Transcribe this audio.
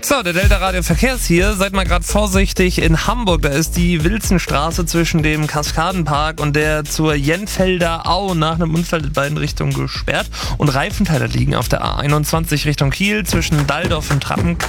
So, der Delta Radio Verkehrs hier. Seid mal gerade vorsichtig in Hamburg. Da ist die Wilzenstraße zwischen dem Kaskadenpark und der zur Jenfelder Au nach einem Unfall in beiden Richtungen gesperrt. Und Reifenteile liegen auf der A21 Richtung Kiel zwischen Dalldorf und Trappen.